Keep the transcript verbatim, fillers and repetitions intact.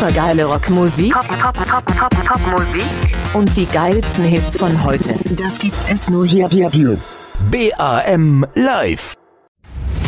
Supergeile Rockmusik. Pop, Pop, Pop, Pop, Popmusik. Und die geilsten Hits von heute. Das gibt es nur hier, hier, hier. B A M Live.